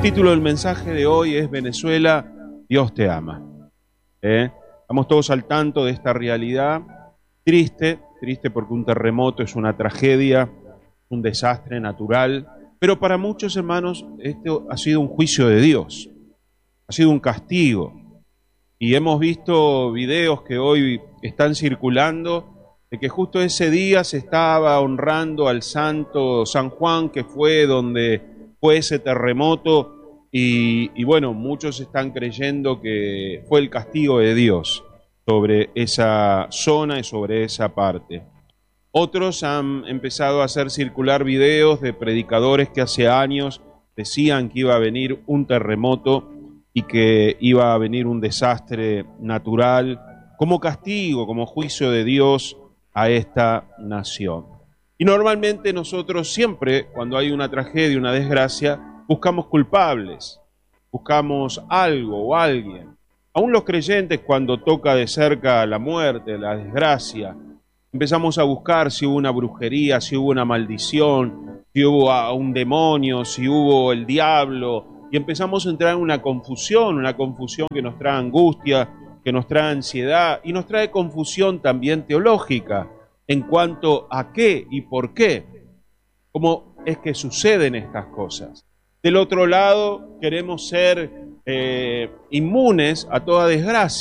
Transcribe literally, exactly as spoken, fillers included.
título del mensaje de hoy es Venezuela, Dios te ama. ¿Eh? Estamos todos al tanto de esta realidad triste, triste porque un terremoto es una tragedia, un desastre natural, pero para muchos hermanos esto ha sido un juicio de Dios, ha sido un castigo. Y hemos visto videos que hoy están circulando de que justo ese día se estaba honrando al santo San Juan, que fue donde fue ese terremoto, y, y bueno, muchos están creyendo que fue el castigo de Dios sobre esa zona y sobre esa parte. Otros han empezado a hacer circular videos de predicadores que hace años decían que iba a venir un terremoto y que iba a venir un desastre natural como castigo, como juicio de Dios a esta nación. Y normalmente nosotros siempre, cuando hay una tragedia, una desgracia, buscamos culpables, buscamos algo o alguien. Aún los creyentes, cuando toca de cerca la muerte, la desgracia, empezamos a buscar si hubo una brujería, si hubo una maldición, si hubo un demonio, si hubo el diablo, y empezamos a entrar en una confusión, una confusión que nos trae angustia, que nos trae ansiedad y nos trae confusión también teológica en cuanto a qué y por qué, cómo es que suceden estas cosas. Del otro lado, queremos ser eh, inmunes a toda desgracia.